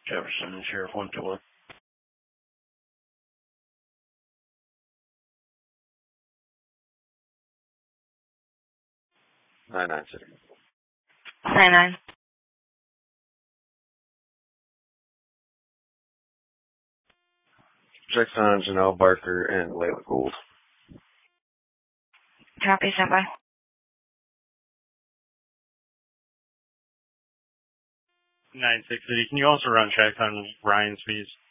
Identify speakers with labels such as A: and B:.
A: Jefferson, Sheriff 121. 996.
B: 99.
A: Checks on Janelle Barker and Layla Gould.
B: Copy, stand by.
C: 960. Can you also run checks on Ryan Spees?